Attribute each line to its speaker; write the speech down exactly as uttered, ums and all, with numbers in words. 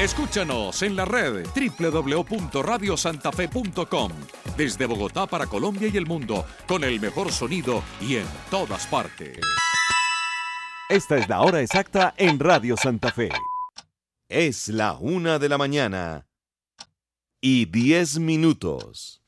Speaker 1: Escúchanos en la red doble u doble u doble u punto radio santa fe punto com. Desde Bogotá para Colombia y el mundo, con el mejor sonido y en todas partes.
Speaker 2: Esta es la hora exacta en Radio Santa Fe. Es la una de la mañana y diez minutos.